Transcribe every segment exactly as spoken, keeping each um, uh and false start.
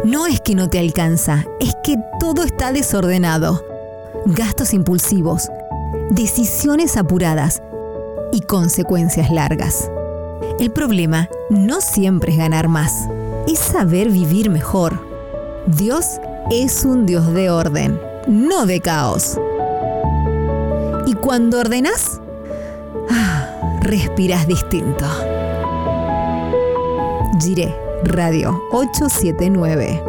No es que no te alcanza, es que todo está desordenado. Gastos impulsivos, decisiones apuradas y consecuencias largas. El problema no siempre es ganar más, es saber vivir mejor. Dios es un Dios de orden, no de caos. Y cuando ordenás, ah, respirás distinto. Jiré Radio ochocientos setenta y nueve.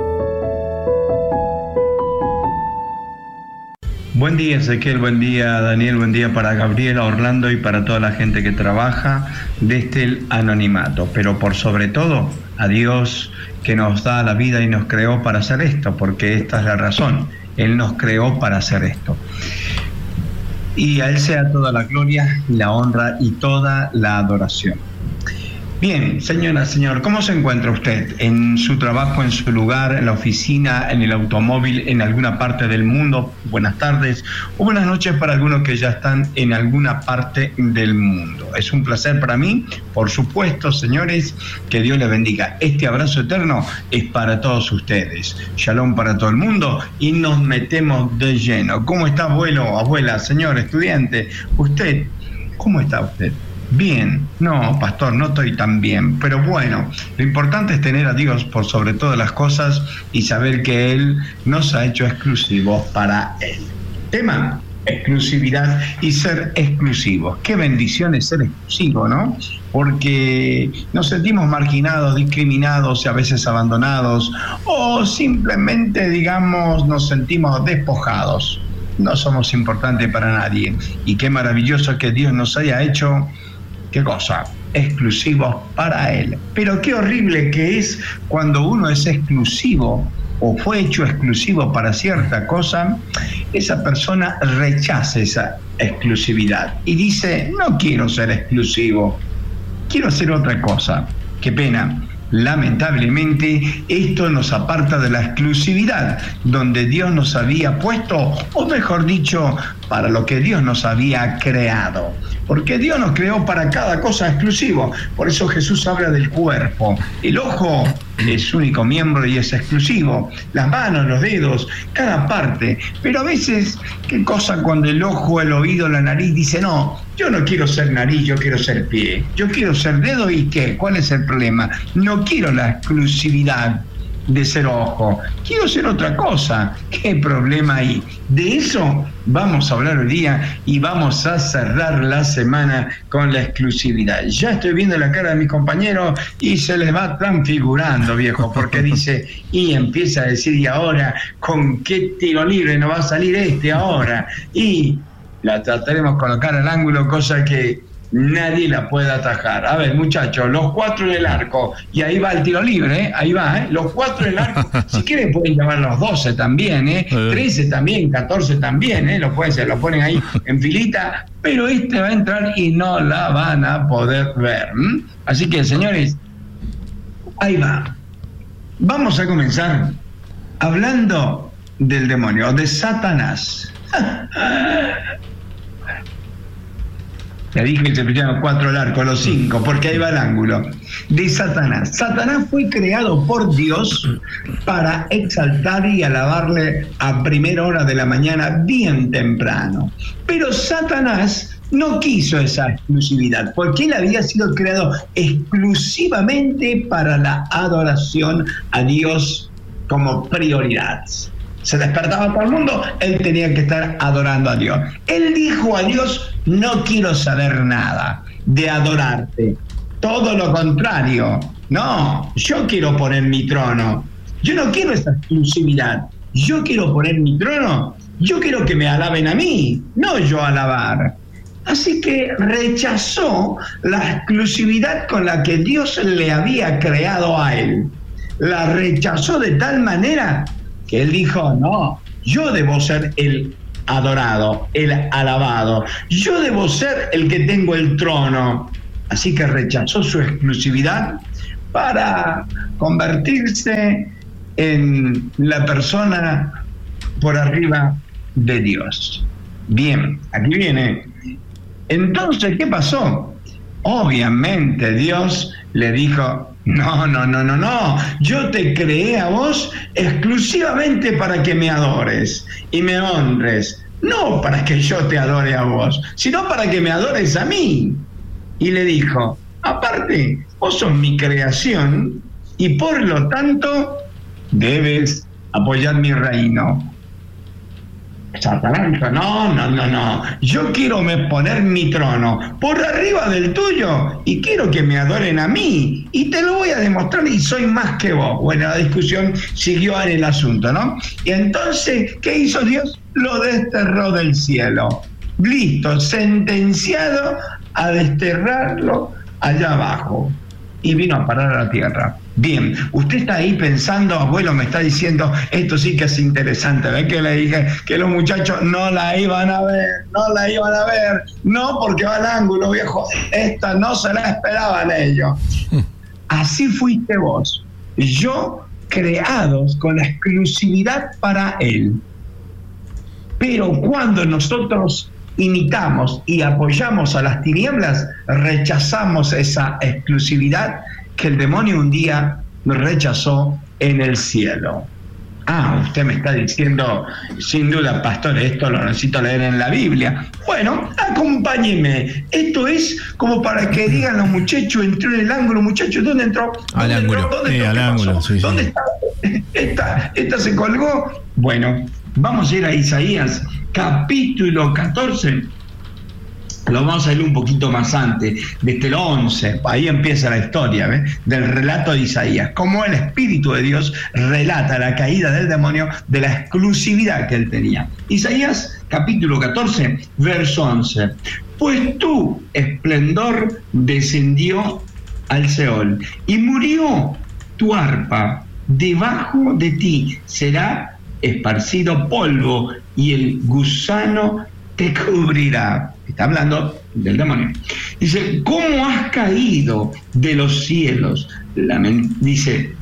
Buen día, Ezequiel, buen día, Daniel, buen día para Gabriela, Orlando y para toda la gente que trabaja desde el anonimato. Pero por sobre todo, a Dios que nos da la vida y nos creó para hacer esto, porque esta es la razón. Él nos creó para hacer esto. Y a Él sea toda la gloria, la honra y toda la adoración. Bien, señora, señor, ¿cómo se encuentra usted? ¿En su trabajo, en su lugar, en la oficina, en el automóvil, en alguna parte del mundo? Buenas tardes o buenas noches para algunos que ya están en alguna parte del mundo. Es un placer para mí, por supuesto, señores, que Dios les bendiga. Este abrazo eterno es para todos ustedes. Shalom para todo el mundo y nos metemos de lleno. ¿Cómo está, abuelo, abuela, señor, estudiante? ¿Usted? ¿Cómo está usted? Bien, no, pastor, no estoy tan bien, pero bueno, lo importante es tener a Dios por sobre todas las cosas y saber que Él nos ha hecho exclusivos para Él. Tema, exclusividad y ser exclusivos. Qué bendición es ser exclusivo, ¿no? Porque nos sentimos marginados, discriminados y a veces abandonados, o simplemente, digamos, nos sentimos despojados. No somos importantes para nadie. Y qué maravilloso que Dios nos haya hecho, ¿qué cosa? Exclusivos para Él. Pero qué horrible que es cuando uno es exclusivo o fue hecho exclusivo para cierta cosa, esa persona rechaza esa exclusividad y dice, no quiero ser exclusivo, quiero hacer otra cosa. Qué pena. Lamentablemente, esto nos aparta de la exclusividad, donde Dios nos había puesto, o mejor dicho, para lo que Dios nos había creado. Porque Dios nos creó para cada cosa exclusivo. Por eso Jesús habla del cuerpo. El ojo es su único miembro y es exclusivo. Las manos, los dedos, cada parte. Pero a veces, ¿qué cosa cuando el ojo, el oído, la nariz dice, no, yo no quiero ser nariz, yo quiero ser pie. Yo quiero ser dedo y qué? ¿Cuál es el problema? No quiero la exclusividad de ser ojo, quiero ser otra cosa. ¿Qué problema hay? De eso vamos a hablar hoy día y vamos a cerrar la semana con la exclusividad. Ya estoy viendo la cara de mis compañeros y se les va transfigurando, viejo, porque dice, y empieza a decir, y ahora, ¿con qué tiro libre no va a salir este ahora? Y la trataremos de colocar al ángulo, cosa que nadie la puede atajar. A ver, muchachos, los cuatro en el arco, y ahí va el tiro libre, ¿eh? Ahí va, ¿eh? Los cuatro en el arco, si quieren pueden llamar los doce también, ¿eh? trece también, catorce también, ¿eh? Lo pueden ser, lo ponen ahí en filita, pero este va a entrar y no la van a poder ver. ¿m? Así que, señores, ahí va. Vamos a comenzar hablando del demonio, de Satanás. Le dije que se pusieron cuatro al arco, los cinco, porque ahí va el ángulo. De Satanás. Satanás fue creado por Dios para exaltar y alabarle a primera hora de la mañana, bien temprano. Pero Satanás no quiso esa exclusividad, porque él había sido creado exclusivamente para la adoración a Dios como prioridad. Se despertaba todo el mundo, él tenía que estar adorando a Dios. Él dijo a Dios, no quiero saber nada de adorarte. Todo lo contrario. No, yo quiero poner mi trono. Yo no quiero esa exclusividad. Yo quiero poner mi trono. Yo quiero que me alaben a mí, no yo alabar. Así que rechazó la exclusividad con la que Dios le había creado a él. La rechazó de tal manera que él dijo, no, yo debo ser el adorado, el alabado. Yo debo ser el que tengo el trono. Así que rechazó su exclusividad para convertirse en la persona por arriba de Dios. Bien, aquí viene. Entonces, ¿qué pasó? Obviamente Dios le dijo, No, no, no, no, no. Yo te creé a vos exclusivamente para que me adores y me honres. No para que yo te adore a vos, sino para que me adores a mí. Y le dijo, aparte, vos sos mi creación y por lo tanto debes apoyar mi reino. Satanás dijo, no, no, no, no, yo quiero me poner mi trono por arriba del tuyo y quiero que me adoren a mí y te lo voy a demostrar y soy más que vos. Bueno, la discusión siguió en el asunto, ¿no? Y entonces, ¿qué hizo Dios? Lo desterró del cielo. Listo, sentenciado a desterrarlo allá abajo. Y vino a parar a la tierra. Bien, usted está ahí pensando, abuelo me está diciendo, esto sí que es interesante, ¿ves que le dije que los muchachos no la iban a ver, no la iban a ver, no porque va al ángulo, viejo, esta no se la esperaban ellos. Así fuiste vos, yo creados con la exclusividad para él. Pero cuando nosotros imitamos y apoyamos a las tinieblas, rechazamos esa exclusividad que el demonio un día rechazó en el cielo. Ah, usted me está diciendo, sin duda, pastor, esto lo necesito leer en la Biblia. Bueno, acompáñeme. Esto es como para que digan los muchachos, entró en el ángulo, muchachos, ¿dónde entró? Al ¿Dónde ángulo. entró? ¿Dónde Eh, entró? al ángulo, sí, ¿Dónde sí. está? Esta, esta se colgó. Bueno, vamos a ir a Isaías, capítulo catorce. Lo vamos a ir un poquito más antes, desde el once, ahí empieza la historia, ¿ves? Del relato de Isaías, cómo el Espíritu de Dios relata la caída del demonio de la exclusividad que él tenía. Isaías capítulo catorce, verso once. Pues tu esplendor descendió al Seol y murió tu arpa, debajo de ti será esparcido polvo y el gusano te cubrirá. Está hablando del demonio. Dice, ¿cómo has caído de los cielos? Lament, dice,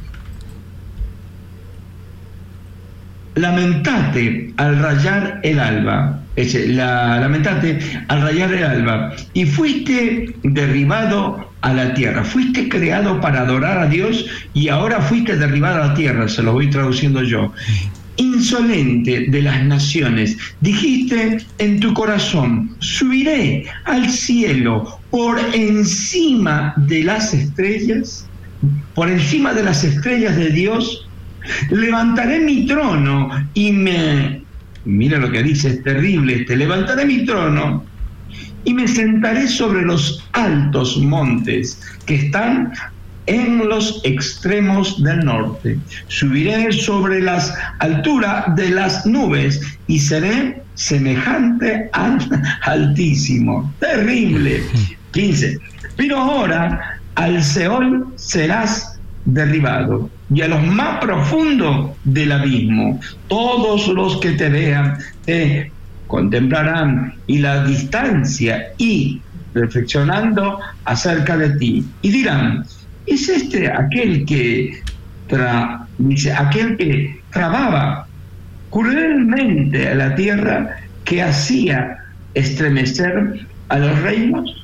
lamentate al rayar el alba. Dice, la, lamentate al rayar el alba. Y fuiste derribado a la tierra. Fuiste creado para adorar a Dios y ahora fuiste derribado a la tierra. Se lo voy traduciendo yo. Insolente de las naciones, dijiste en tu corazón, subiré al cielo por encima de las estrellas, por encima de las estrellas de Dios, levantaré mi trono y me, mira lo que dice, es terrible este, levantaré mi trono y me sentaré sobre los altos montes que están en los extremos del norte. Subiré sobre las alturas de las nubes y seré semejante al Altísimo. Terrible. quince. Pero ahora al Seol serás derribado y a los más profundos del abismo. Todos los que te vean te contemplarán y la distancia y reflexionando acerca de ti y dirán, ¿es este aquel que tra, dice, aquel que trababa cruelmente a la tierra, que hacía estremecer a los reinos?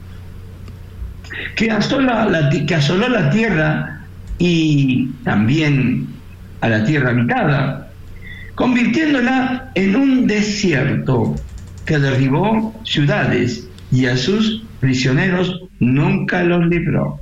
Que asoló la, que asoló la tierra y también a la tierra habitada, convirtiéndola en un desierto, que derribó ciudades y a sus prisioneros nunca los libró.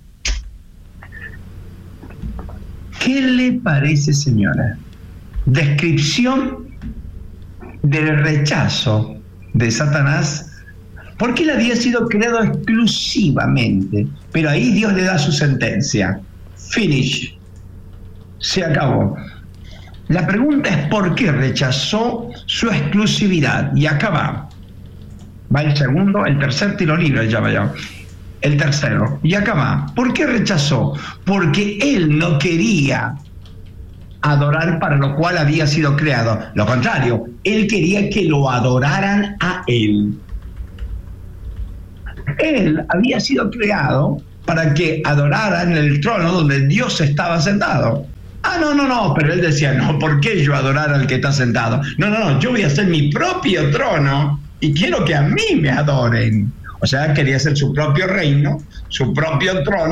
¿Qué le parece, señora? Descripción del rechazo de Satanás, porque él había sido creado exclusivamente, pero ahí Dios le da su sentencia. Finish. Se acabó. La pregunta es por qué rechazó su exclusividad. Y acá va. Va el segundo, el tercer tiro libre, ya vaya. El tercero, y acá va. ¿Por qué rechazó? Porque él no quería adorar para lo cual había sido creado. Lo contrario, él quería que lo adoraran a él. Él había sido creado para que adoraran el trono donde Dios estaba sentado. Ah, no, no, no, pero él decía, no, ¿por qué yo adorar al que está sentado? No, no, no, yo voy a hacer mi propio trono y quiero que a mí me adoren. O sea, quería hacer su propio reino, su propio trono,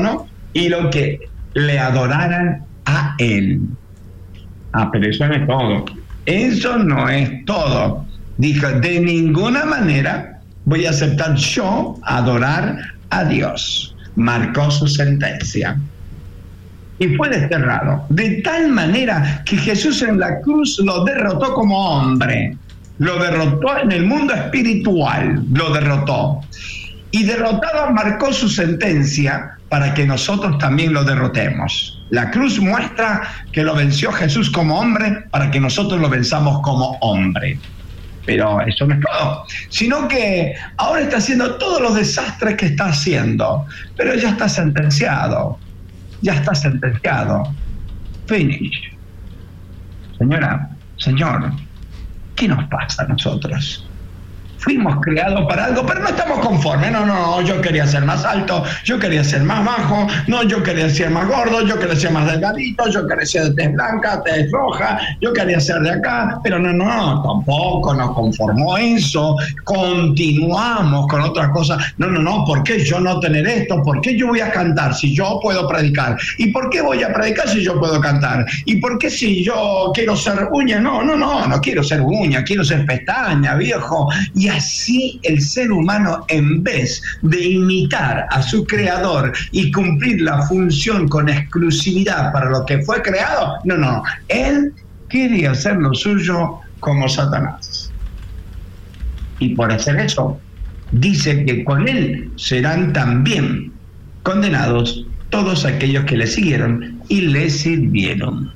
y lo que le adoraran a él. Ah, pero eso no es todo. Eso no es todo. Dijo, de ninguna manera voy a aceptar yo adorar a Dios. Marcó su sentencia. Y fue desterrado. De tal manera que Jesús en la cruz lo derrotó como hombre. Lo derrotó en el mundo espiritual. Lo derrotó. Y derrotado marcó su sentencia para que nosotros también lo derrotemos. La cruz muestra que lo venció Jesús como hombre para que nosotros lo venzamos como hombre. Pero eso no es todo, sino que ahora está haciendo todos los desastres que está haciendo, pero ya está sentenciado, ya está sentenciado. Finish. Señora, señor, ¿qué nos pasa a nosotros? Fuimos creados para algo, pero no estamos conformes. No, no, yo quería ser más alto, yo quería ser más bajo, no, yo quería ser más gordo, yo quería ser más delgadito, yo quería ser de tez blanca, tez roja, yo quería ser de acá, pero no, no, tampoco nos conformó eso. Continuamos con otra cosa. No, no, no, ¿por qué yo no tener esto? ¿Por qué yo voy a cantar si yo puedo predicar? ¿Y por qué voy a predicar si yo puedo cantar? ¿Y por qué si yo quiero ser uña? No, no, no, no quiero ser uña, quiero ser pestaña, viejo. Y así el ser humano, en vez de imitar a su creador y cumplir la función con exclusividad para lo que fue creado, no, no, él quería hacer lo suyo como Satanás. Y por hacer eso, dice que con él serán también condenados todos aquellos que le siguieron y le sirvieron.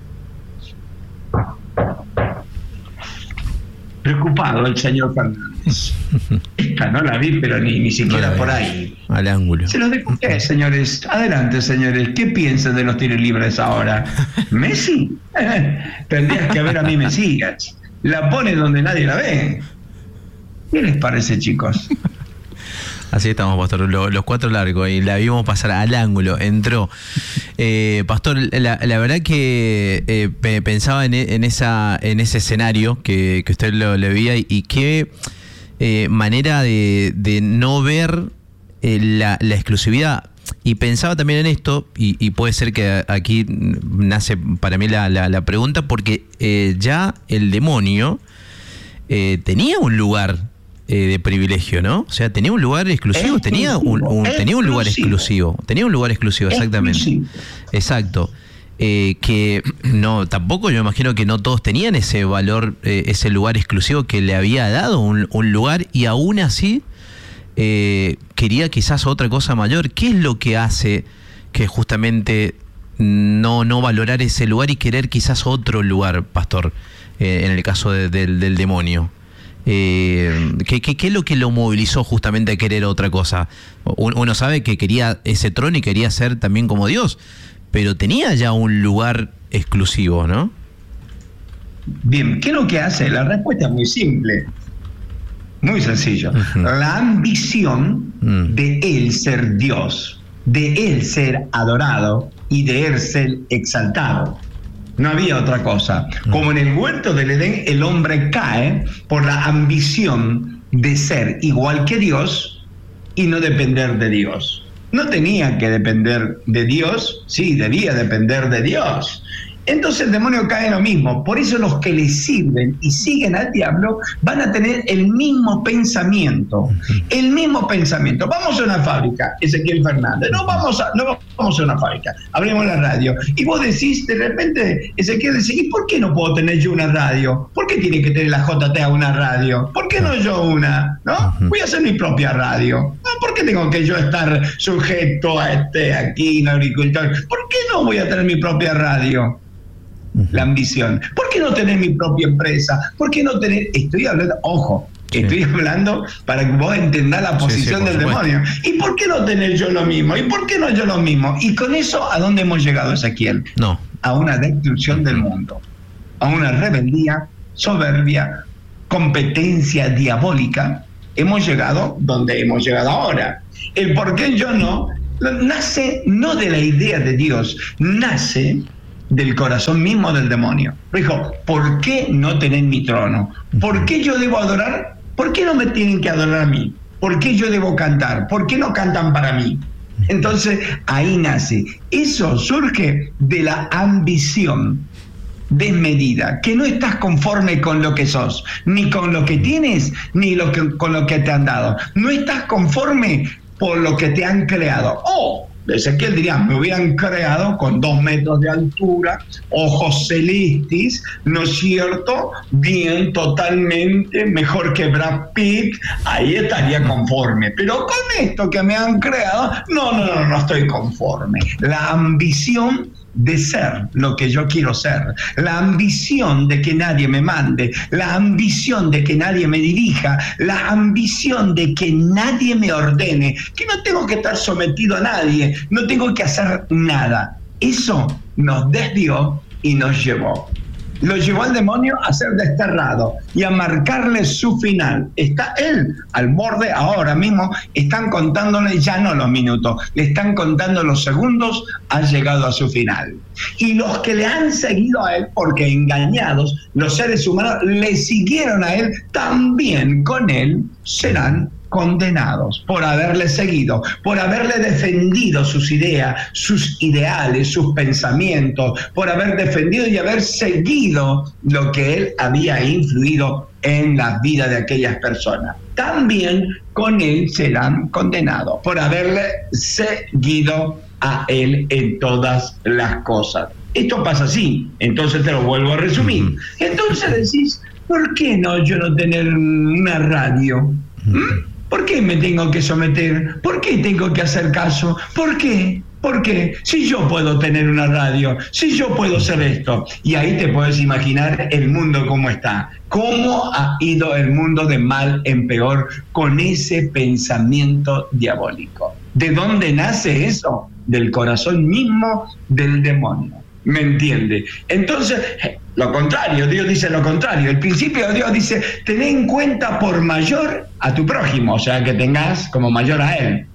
Preocupado el señor Fernández. Esta no la vi, pero ni, ni siquiera no por ahí. Al ángulo. Se los dejo, señores. Adelante, señores. ¿Qué piensan de los tiros libres ahora? ¿Messi? Tendrías que ver a mi Mesías. La pone donde nadie la ve. ¿Qué les parece, chicos? Así estamos, Pastor, los, los cuatro largos, y la vimos pasar al ángulo, entró. Eh, Pastor, la, la verdad que eh, pensaba en, en, esa, en ese escenario que, que usted lo, lo veía, y, y qué eh, manera de, de no ver eh, la, la exclusividad. Y pensaba también en esto, y, y puede ser que aquí nace para mí la, la, la pregunta, porque eh, ya el demonio eh, tenía un lugar Eh, de privilegio, ¿no? O sea, tenía un lugar exclusivo, exclusivo tenía un, un tenía un lugar exclusivo, tenía un lugar exclusivo, exactamente. Exclusivo. Exacto. Eh, que no, tampoco yo imagino que no todos tenían ese valor, eh, ese lugar exclusivo que le había dado un, un lugar, y aún así eh, quería quizás otra cosa mayor. ¿Qué es lo que hace que justamente no, no valorar ese lugar y querer quizás otro lugar, Pastor, eh, en el caso de, del, del demonio? Eh, ¿qué, qué, ¿Qué es lo que lo movilizó justamente a querer otra cosa? Uno sabe que quería ese trono y quería ser también como Dios, pero tenía ya un lugar exclusivo, ¿no? Bien, ¿qué es lo que hace? La respuesta es muy simple, muy sencillo. Uh-huh. La ambición uh-huh. de él ser Dios, de él ser adorado y de él ser exaltado. No había otra cosa. Como en el huerto del Edén, el hombre cae por la ambición de ser igual que Dios y no depender de Dios. No tenía que depender de Dios, sí, debía depender de Dios. Entonces el demonio cae en lo mismo. Por eso los que le sirven y siguen al diablo van a tener el mismo pensamiento. El mismo pensamiento. Vamos a una fábrica, Ezequiel Fernández. No vamos a, no vamos a una fábrica. Abrimos la radio. Y vos decís, de repente, Ezequiel dice, ¿y por qué no puedo tener yo una radio? ¿Por qué tiene que tener la J T A una radio? ¿Por qué no yo una? ¿No? Voy a hacer mi propia radio. ¿No? ¿Por qué tengo que yo estar sujeto a este aquí, un agricultor? ¿Por qué no voy a tener mi propia radio? La ambición. ¿Por qué no tener mi propia empresa? ¿Por qué no tener...? Estoy hablando, ojo, sí. estoy hablando para que vos entendás la posición sí, sí, del supuesto. demonio. ¿Y por qué no tener yo lo mismo? ¿Y por qué no yo lo mismo? Y con eso, ¿a dónde hemos llegado, Ezequiel? No. A una destrucción uh-huh. del mundo. A una rebeldía, soberbia, competencia diabólica. Hemos llegado donde hemos llegado ahora. El por qué yo no, nace no de la idea de Dios, nace del corazón mismo del demonio. Dijo, ¿por qué no tener mi trono? ¿Por qué yo debo adorar? ¿Por qué no me tienen que adorar a mí? ¿Por qué yo debo cantar? ¿Por qué no cantan para mí? Entonces ahí nace. Eso surge de la ambición desmedida, que no estás conforme con lo que sos, ni con lo que tienes, ni lo que, con lo que te han dado. No estás conforme por lo que te han creado. Oh, Ezequiel diría, me hubieran creado con dos metros de altura, ojos celestes, ¿no es cierto? Bien, totalmente, mejor que Brad Pitt, ahí estaría conforme. Pero con esto que me han creado, no, no, no, no estoy conforme. La ambición de ser lo que yo quiero ser, la ambición de que nadie me mande, la ambición de que nadie me dirija, la ambición de que nadie me ordene, que no tengo que estar sometido a nadie, no tengo que hacer nada. Eso nos desvió y nos llevó. Lo llevó al demonio a ser desterrado y a marcarle su final. Está él al borde ahora mismo, están contándole ya no los minutos, le están contando los segundos, ha llegado a su final. Y los que le han seguido a él, porque engañados, los seres humanos le siguieron a él, también con él serán condenados por haberle seguido, por haberle defendido sus ideas, sus ideales, sus pensamientos, por haber defendido y haber seguido lo que él había influido en la vida de aquellas personas. También con él serán condenados por haberle seguido a él en todas las cosas. Esto pasa así, entonces te lo vuelvo a resumir. Entonces decís, ¿por qué no yo no tener una radio? ¿Mm? ¿Por qué me tengo que someter? ¿Por qué tengo que hacer caso? ¿Por qué? ¿Por qué? Si yo puedo tener una radio, si yo puedo hacer esto. Y ahí te puedes imaginar el mundo cómo está. Cómo ha ido el mundo de mal en peor con ese pensamiento diabólico. ¿De dónde nace eso? Del corazón mismo del demonio. ¿Me entiende? Entonces, lo contrario, Dios dice lo contrario. El principio de Dios dice, ten en cuenta por mayor a tu prójimo, o sea, que tengas como mayor a él.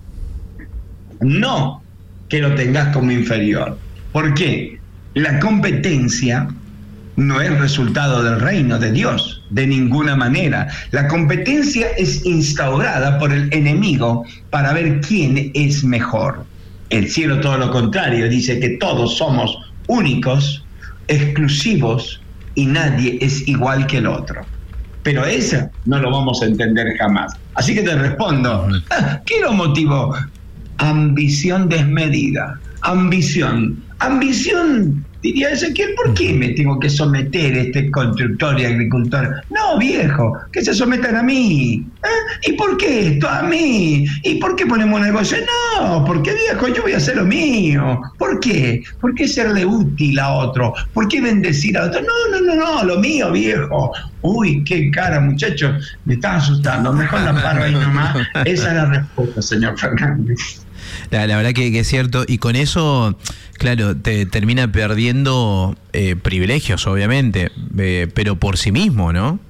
No que lo tengas como inferior. ¿Por qué? La competencia no es resultado del reino de Dios, de ninguna manera. La competencia es instaurada por el enemigo para ver quién es mejor. El cielo todo lo contrario, dice que todos somos únicos, exclusivos, y nadie es igual que el otro. Pero eso no lo vamos a entender jamás. Así que te respondo, ¿qué lo motivó? Ambición desmedida, ambición, ambición, diría Ezequiel, ¿por qué me tengo que someter a este constructor y agricultor? No, viejo, que se sometan a mí. ¿Eh? ¿Y por qué esto a mí? ¿Y por qué ponemos un negocio? No, porque viejo, yo voy a hacer lo mío. ¿Por qué? ¿Por qué serle útil a otro? ¿Por qué bendecir a otro? No, no, no, no, lo mío, viejo. Uy, qué cara, muchachos, me están asustando. Mejor la paro ahí nomás. Esa es la respuesta, señor Fernández. La, la verdad que, que es cierto, y con eso, claro, te termina perdiendo eh, privilegios, obviamente, eh, pero por sí mismo, ¿no?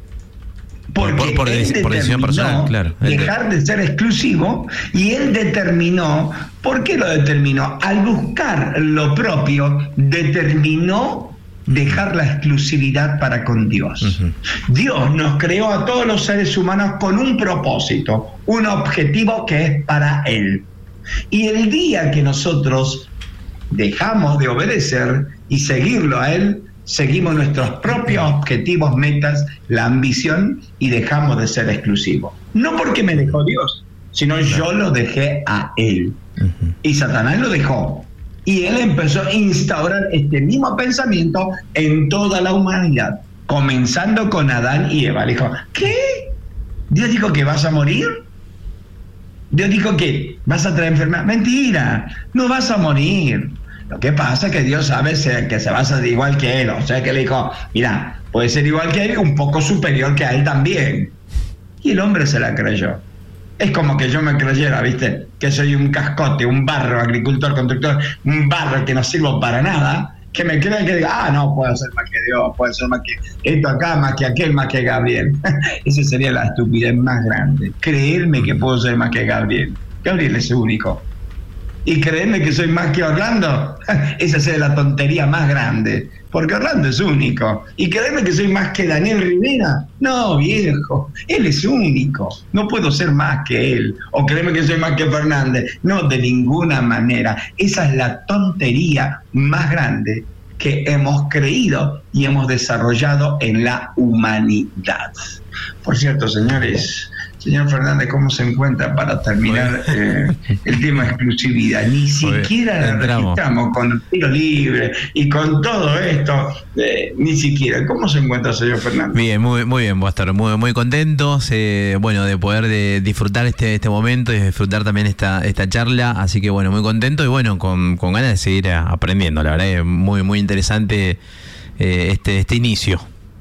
Porque por, por, por, por decisión personal, claro. Dejar de ser exclusivo, y él determinó, ¿por qué lo determinó? Al buscar lo propio, determinó dejar la exclusividad para con Dios. Uh-huh. Dios nos creó a todos los seres humanos con un propósito, un objetivo que es para Él. Y el día que nosotros dejamos de obedecer y seguirlo a Él, seguimos nuestros propios objetivos, metas, la ambición, y dejamos de ser exclusivos. No porque me dejó Dios, sino yo lo dejé a Él. Uh-huh. Y Satanás lo dejó. Y él empezó a instaurar este mismo pensamiento en toda la humanidad, comenzando con Adán y Eva. Le dijo, ¿qué? ¿Dios dijo que vas a morir? ¿Dios dijo que vas a traer enfermedad? Mentira, no vas a morir. Lo que pasa es que Dios sabe que se va a hacer igual que él. O sea que le dijo, mira, puede ser igual que él, un poco superior que a él también. Y el hombre se la creyó. Es como que yo me creyera, ¿viste? Que soy un cascote, un barro, agricultor, constructor, un barro que no sirvo para nada, que me crea que diga, ah, no, puedo ser más que Dios, puedo ser más que esto acá, más que aquel, más que Gabriel. Esa sería la estupidez más grande. Creerme que puedo ser más que Gabriel. Gabriel es único. y creerme que soy más que Orlando, esa es la tontería más grande, porque Orlando es único. Y creerme que soy más que Daniel Rivera, no, viejo, él es único, no puedo ser más que él. O creerme que soy más que Fernández, no, de ninguna manera. Esa es la tontería más grande que hemos creído y hemos desarrollado en la humanidad. Por cierto, señores, señor Fernández, ¿cómo se encuentra para terminar eh, el tema exclusividad? Ni siquiera la registramos con el tiro libre y con todo esto, eh, ni siquiera. ¿Cómo se encuentra, señor Fernández? Bien, muy, muy bien, Pastor, muy, muy contentos, eh, bueno, de poder de disfrutar este, este momento y disfrutar también esta, esta charla, así que bueno, muy contento y bueno, con, con ganas de seguir aprendiendo, la verdad es muy, muy interesante eh, este, este inicio.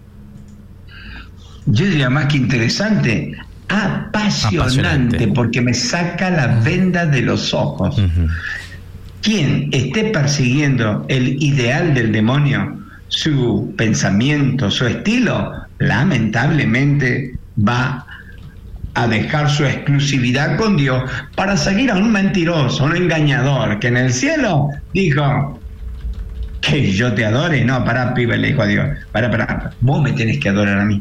Yo diría más que interesante, apasionante, apasionante, porque me saca la venda de los ojos. Uh-huh. Quien esté persiguiendo el ideal del demonio, su pensamiento, su estilo, lamentablemente va a dejar su exclusividad con Dios para seguir a un mentiroso, un engañador, que en el cielo dijo que yo te adore. No, pará, pibe, le dijo a Dios, pará, pará, vos me tenés que adorar a mí.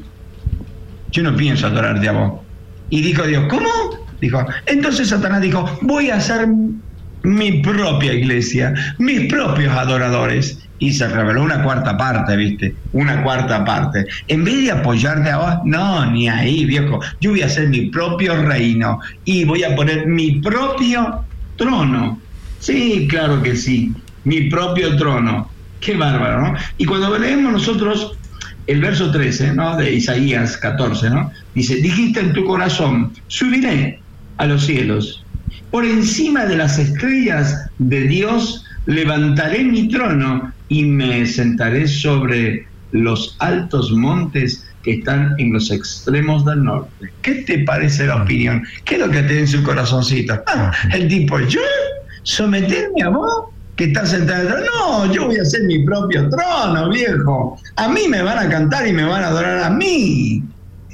Yo no pienso adorarte a vos. Y dijo Dios, ¿cómo? Dijo, entonces Satanás dijo, voy a hacer mi propia iglesia, mis propios adoradores. Y se reveló una cuarta parte, ¿viste? Una cuarta parte. En vez de apoyarte a vos, no, ni ahí, viejo. Yo voy a hacer mi propio reino y voy a poner mi propio trono. Sí, claro que sí, mi propio trono. Qué bárbaro, ¿no? Y cuando leemos nosotros el verso trece, ¿no?, de Isaías catorce, ¿no?, dice, dijiste en tu corazón, subiré a los cielos, por encima de las estrellas de Dios levantaré mi trono y me sentaré sobre los altos montes que están en los extremos del norte. ¿Qué te parece la opinión? ¿Qué es lo que tiene en su corazoncito? Ah, el tipo, ¿yo someterme a vos? Que estás sentado, no, yo voy a hacer mi propio trono, viejo. A mí me van a cantar y me van a adorar a mí.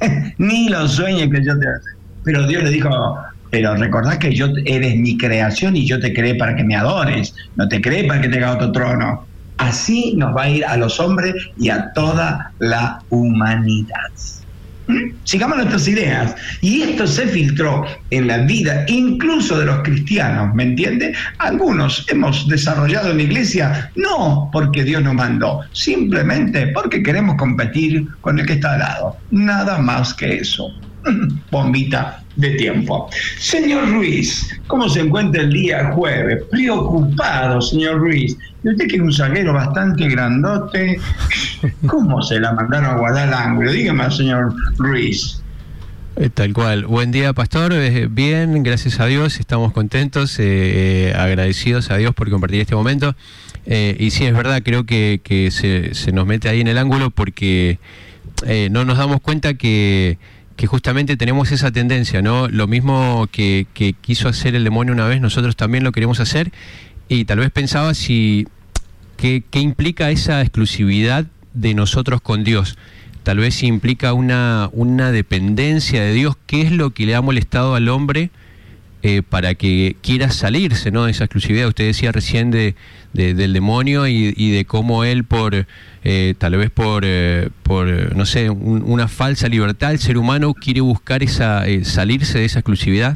Ni lo sueñes que yo te... Pero Dios le dijo, pero recordad que yo eres mi creación y yo te creé para que me adores, no te creé para que tengas otro trono. Así nos va a ir a los hombres y a toda la humanidad. ¿Mm? Sigamos nuestras ideas. Y esto se filtró en la vida incluso de los cristianos, ¿me entiende? Algunos hemos desarrollado en la iglesia no porque Dios nos mandó, simplemente porque queremos competir con el que está al lado. Nada más que eso. Bombita de tiempo. Señor Ruiz, ¿cómo se encuentra el día jueves? Preocupado, señor Ruiz. Y usted que es un zaguero bastante grandote, ¿cómo se la mandaron a guardar al ángulo? Dígame, señor Ruiz. Eh, tal cual. Buen día, pastor. Eh, bien, gracias a Dios. Estamos contentos, eh, agradecidos a Dios por compartir este momento. Eh, y sí, es verdad, creo que, que se, se nos mete ahí en el ángulo porque eh, no nos damos cuenta que que justamente tenemos esa tendencia, ¿no? Lo mismo que, que quiso hacer el demonio una vez, nosotros también lo queremos hacer, y tal vez pensaba si qué, qué implica esa exclusividad de nosotros con Dios. Tal vez si implica una, una dependencia de Dios, ¿qué es lo que le ha molestado al hombre eh, para que quiera salirse, ¿no?, de esa exclusividad? Usted decía recién de, de, del demonio y, y de cómo él por... Eh, tal vez por, eh, por no sé, un, una falsa libertad, el ser humano quiere buscar esa eh, salirse de esa exclusividad.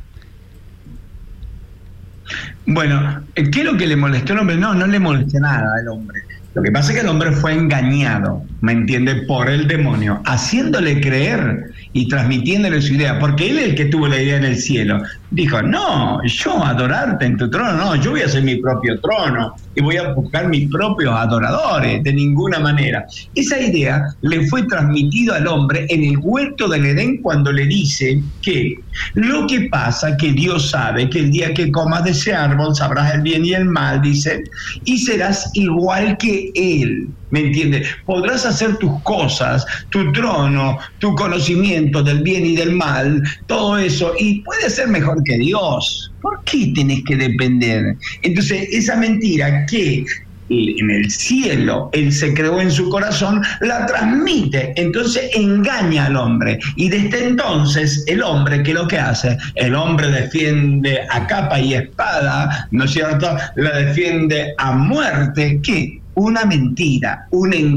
Bueno, ¿qué es lo que le molestó al hombre? No, no le molestó nada al hombre. Lo que pasa es que el hombre fue engañado, ¿me entiende?, por el demonio, haciéndole creer y transmitiéndole su idea, porque él es el que tuvo la idea en el cielo. Dijo, no, yo adorarte en tu trono, no, yo voy a hacer mi propio trono y voy a buscar mis propios adoradores, de ninguna manera. Esa idea le fue transmitida al hombre en el huerto del Edén cuando le dice que lo que pasa que Dios sabe que el día que comas de ese árbol sabrás el bien y el mal, dice, y serás igual que Él. ¿Me entiendes? Podrás hacer tus cosas, tu trono, tu conocimiento del bien y del mal, todo eso, y puedes ser mejor que Dios. ¿Por qué tenés que depender? Entonces, esa mentira que en el cielo Él se creó en su corazón, la transmite, entonces engaña al hombre. Y desde entonces el hombre, ¿qué es lo que hace? El hombre defiende a capa y espada, ¿no es cierto? La defiende a muerte. ¿Qué? Una mentira, un engaño.